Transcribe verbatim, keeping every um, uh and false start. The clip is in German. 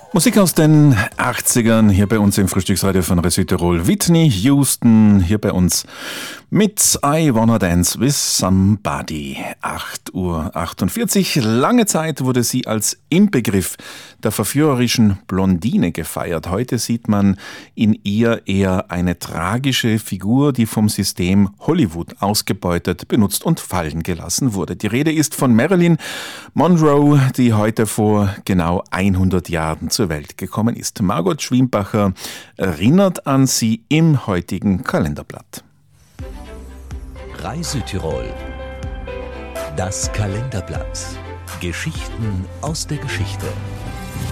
Musik aus den achtzigern, hier bei uns im Frühstücksradio von Südtirol. Whitney Houston, hier bei uns mit I Wanna Dance with Somebody. acht Uhr achtundvierzig. Lange Zeit wurde sie als Inbegriff der verführerischen Blondine gefeiert. Heute sieht man in ihr eher eine tragische Figur, die vom System Hollywood ausgebeutet, benutzt und fallen gelassen wurde. Die Rede ist von Marilyn Monroe, die heute vor genau hundert Jahren zur Welt gekommen ist. Margot Schwiembacher erinnert an sie im heutigen Kalenderblatt. Reisütirol. Das Kalenderblatt. Geschichten aus der Geschichte.